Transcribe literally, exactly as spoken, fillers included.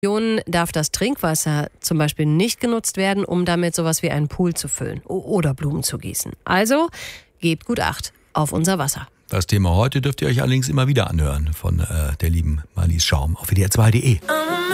darf das Trinkwasser zum Beispiel nicht genutzt werden, um damit sowas wie einen Pool zu füllen oder Blumen zu gießen. Also gebt gut Acht auf unser Wasser. Das Thema heute dürft ihr euch allerdings immer wieder anhören von äh, der lieben Marlies Schaum auf W D R zwei punkt de.